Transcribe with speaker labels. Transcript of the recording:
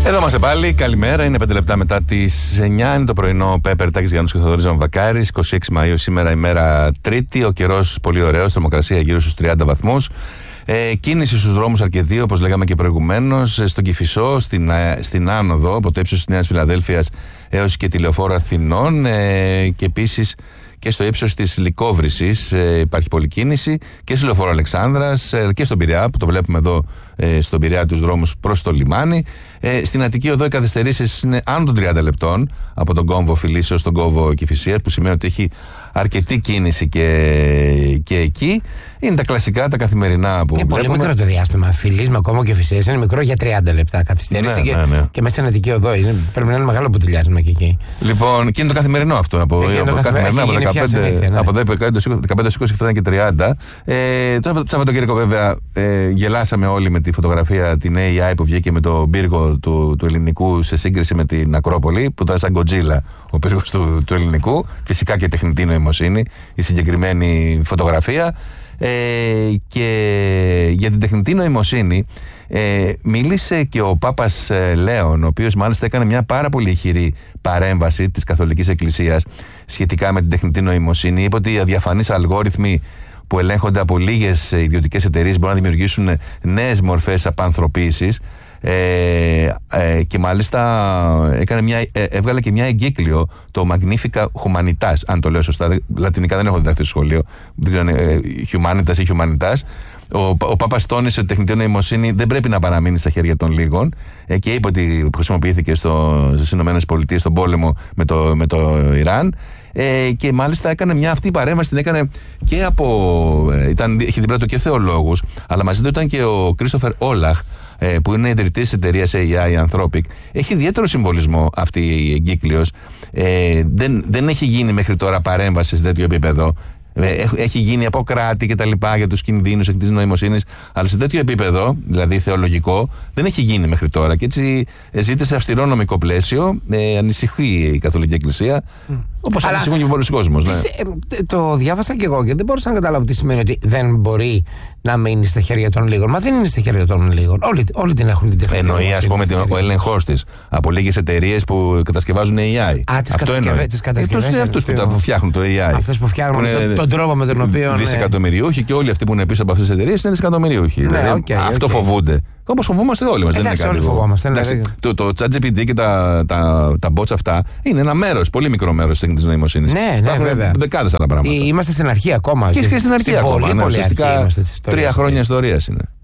Speaker 1: Εδώ είμαστε πάλι. Καλημέρα. Είναι 5 λεπτά μετά τις 9. Είναι το πρωινό Πέπερ Τάκης Γιάννους και Θοδωρής Βαμβακάρης. 26 Μαΐου σήμερα, ημέρα Τρίτη. Ο καιρός πολύ ωραίος. Θερμοκρασία γύρω στους 30 βαθμούς. Κίνηση στους δρόμους αρκετή, όπως λέγαμε και προηγουμένως. Στον Κηφισό, στην Άνοδο, από το ύψος της Νέας Φιλαδέλφειας έως και τη Λεωφόρο Αθηνών. Και επίσης και στο ύψος της Λυκόβρησης υπάρχει πολλή κίνηση. Και στη Λεωφόρο Αλεξάνδρας και στον Πειραιά, που το βλέπουμε εδώ στον Πειραιά, τους δρόμους προς το λιμάνι. Στην Αττική Οδό οι καθυστερήσεις είναι άνω των 30 λεπτών από τον κόμβο Φιλής έως τον κόμβο Κηφισίας, που σημαίνει ότι έχει αρκετή κίνηση και εκεί. Είναι τα κλασικά, τα καθημερινά που
Speaker 2: βλέπουμε. Πολύ μικρό το διάστημα. Φιλής με κόμβο Κηφισίας είναι μικρό για 30 λεπτά καθυστέρηση. Ναι. Και μέσα στην Attica Οδό πρέπει να είναι μεγάλο ποτηλιάρισμα και εκεί.
Speaker 1: Λοιπόν, και είναι το καθημερινό αυτό. Από 15-20 φτάνει και 30. Το Σαββατοκύριακο, βέβαια, γελάσαμε όλοι με τη φωτογραφία την AI που βγήκε με το πύργο του ελληνικού σε σύγκριση με την Ακρόπολη, που ήταν σαν Γκοτζίλα ο πύργος του ελληνικού. Φυσικά και τεχνητή νοημοσύνη η συγκεκριμένη φωτογραφία. Και για την τεχνητή νοημοσύνη μίλησε και ο Πάπας Λέων, ο οποίος μάλιστα έκανε μια πάρα πολύ ηχηρή παρέμβαση της Καθολικής Εκκλησίας σχετικά με την τεχνητή νοημοσύνη. Είπε ότι οι αδιαφανείς αλγόριθμοι που ελέγχονται από λίγες ιδιωτικές εταιρείες μπορούν να δημιουργήσουν νέες μορφές απανθρωποίησης. Και μάλιστα έβγαλε και μια εγκύκλιο, το Magnifica Humanitas, αν το λέω σωστά. Λατινικά δεν έχω διδαχθεί στο σχολείο, δεν ξέρω αν Humanitas ή Humanitas. Ο Πάπας τόνισε ότι η τεχνητή νοημοσύνη δεν πρέπει να παραμείνει στα χέρια των λίγων και είπε ότι χρησιμοποιήθηκε στις ΗΠΑ στον πόλεμο με το Ιράν. Και μάλιστα έκανε μια αυτή παρέμβαση, την έκανε και είχε δίπλα του και θεολόγους, αλλά μαζί του ήταν και ο Κρίστοφερ Όλαχ, που είναι ιδρυτής της εταιρείας AI Anthropic. Έχει ιδιαίτερο συμβολισμό αυτή η εγκύκλειος. Δεν έχει γίνει μέχρι τώρα παρέμβαση σε τέτοιο επίπεδο. Έχει γίνει από κράτη και τα λοιπά για τους κινδύνους της νοημοσύνης, αλλά σε τέτοιο επίπεδο, δηλαδή θεολογικό, δεν έχει γίνει μέχρι τώρα. Και έτσι ζήτησε αυστηρό νομικό πλαίσιο. Ανησυχεί η Καθολική Εκκλησία, όπως ανησυχούν και πολλοί κόσμος. Ναι.
Speaker 2: Το διάβασα και εγώ και δεν μπορούσα να καταλάβω τι σημαίνει ότι δεν μπορεί να μείνει στα χέρια των λίγων. Μα δεν είναι στα χέρια των λίγων. Όλοι την έχουν την τεχνική.
Speaker 1: Εννοεί, ας πούμε, ο έλεγχος της από λίγες εταιρείες που κατασκευάζουν AI.
Speaker 2: Τις κατασκευές.
Speaker 1: Αυτούς που φτιάχνουν το AI.
Speaker 2: Αυτές που φτιάχνουν τον τρόπο με τον οποίο.
Speaker 1: Δισεκατομμυριούχοι, και όλοι αυτοί που είναι πίσω από αυτές τις εταιρείες είναι δισεκατομμυριούχοι. Αυτό φοβούνται. Όπως φοβόμαστε όλοι μας.
Speaker 2: Εντάξει, όλοι φοβόμαστε.
Speaker 1: Το ChatGPT και τα bots αυτά είναι ένα μέρος, πολύ μικρό μέρος της τεχνητής νοημοσύνης.
Speaker 2: Ναι, βέβαια.
Speaker 1: Δεκάδες άλλα πράγματα.
Speaker 2: Είμαστε στην αρχή ακόμα.
Speaker 1: Και στην αρχή ακόμα. Ουσιαστικά 3 χρόνια ιστορίας είναι.